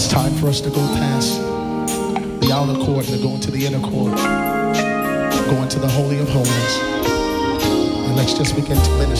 It's time for us to go past the outer court and to go into the inner court, go into the Holy of Holies. And let's just begin to minister.